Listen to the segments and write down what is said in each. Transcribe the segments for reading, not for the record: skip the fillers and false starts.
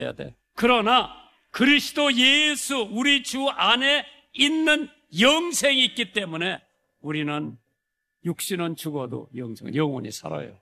돼. 그러나 그리스도 예수 우리 주 안에 있는 영생이 있기 때문에 우리는 육신은 죽어도 영원히 살아요.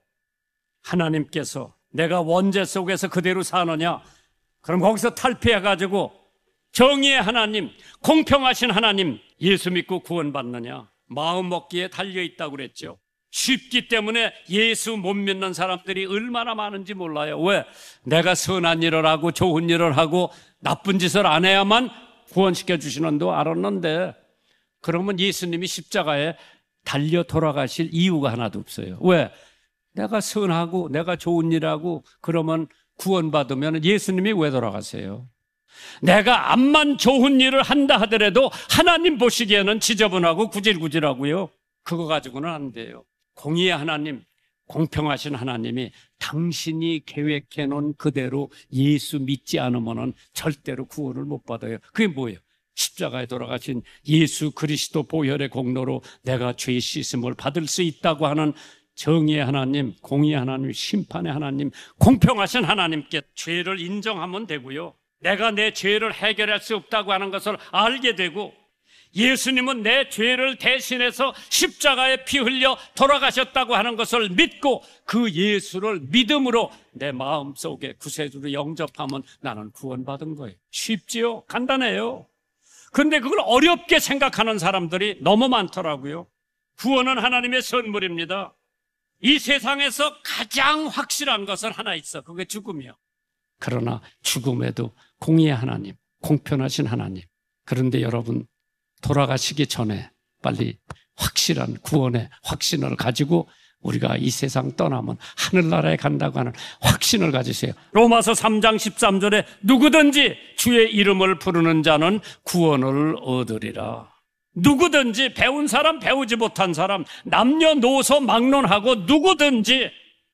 하나님께서 내가 원죄 속에서 그대로 사느냐? 그럼 거기서 탈피해가지고 정의의 하나님, 공평하신 하나님 예수 믿고 구원받느냐? 마음 먹기에 달려있다고 그랬죠. 쉽기 때문에 예수 못 믿는 사람들이 얼마나 많은지 몰라요. 왜? 내가 선한 일을 하고 좋은 일을 하고 나쁜 짓을 안 해야만 구원시켜 주시는 줄 알았는데, 그러면 예수님이 십자가에 달려 돌아가실 이유가 하나도 없어요. 왜? 내가 선하고 내가 좋은 일하고 그러면 구원받으면 예수님이 왜 돌아가세요? 내가 암만 좋은 일을 한다 하더라도 하나님 보시기에는 지저분하고 구질구질하고요. 그거 가지고는 안 돼요. 공의의 하나님, 공평하신 하나님이 당신이 계획해 놓은 그대로 예수 믿지 않으면 절대로 구원을 못 받아요. 그게 뭐예요? 십자가에 돌아가신 예수 그리스도 보혈의 공로로 내가 죄 씻음을 받을 수 있다고 하는 정의의 하나님, 공의의 하나님, 심판의 하나님, 공평하신 하나님께 죄를 인정하면 되고요. 내가 내 죄를 해결할 수 없다고 하는 것을 알게 되고, 예수님은 내 죄를 대신해서 십자가에 피 흘려 돌아가셨다고 하는 것을 믿고 그 예수를 믿음으로 내 마음속에 구세주로 영접하면 나는 구원받은 거예요. 쉽지요? 간단해요. 그런데 그걸 어렵게 생각하는 사람들이 너무 많더라고요. 구원은 하나님의 선물입니다. 이 세상에서 가장 확실한 것은 하나 있어. 그게 죽음이요. 그러나 죽음에도 공의의 하나님, 공평하신 하나님. 그런데 여러분, 돌아가시기 전에 빨리 확실한 구원의 확신을 가지고 우리가 이 세상 떠나면 하늘나라에 간다고 하는 확신을 가지세요. 로마서 3장 13절에 누구든지 주의 이름을 부르는 자는 구원을 얻으리라. 누구든지, 배운 사람, 배우지 못한 사람, 남녀노소 막론하고 누구든지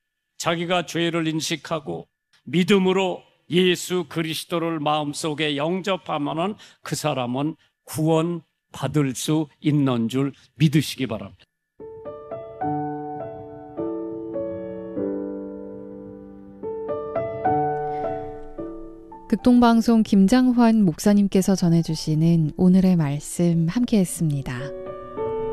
자기가 죄를 인식하고 믿음으로 예수 그리스도를 마음속에 영접하면 그 사람은 구원 받을 수 있는 줄 믿으시기 바랍니다. 극동방송 김장환 목사님께서 전해주시는 오늘의 말씀 함께했습니다.